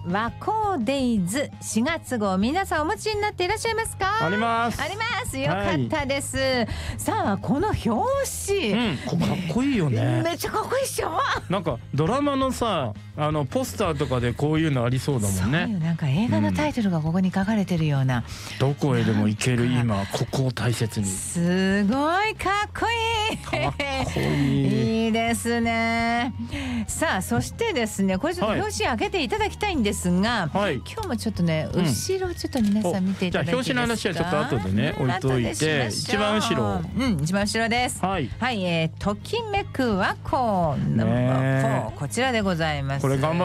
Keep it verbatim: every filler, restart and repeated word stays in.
和光デイズしがつ号、皆さんお持ちになっていらっしゃいますか？ ありますあります。よかったです、はい、さあこの表紙、 うん、こかっこいいよね。 めっちゃかっこいいっしょ。 なんかドラマのさ、あのポスターとかでこういうのありそうだもんね。 そういうなんか映画のタイトルがここに書かれてるような、 うん、どこへでも行ける今ここを大切に。 すごいかっこいい。 かっこいい。 いいですね。さあそしてですね、これちょっと表紙開けていただきたいんですが、はい、今日もちょっとね、うん、後ろちょっと皆さん見ていただいていいですか？ じゃあ表紙の話はちょっと後でね、うん、置いといて、一番後ろ、 うん、一番後ろです。はい、はい、えー、ときめく和光ナンバーフォー、こちらでございます。 これ頑張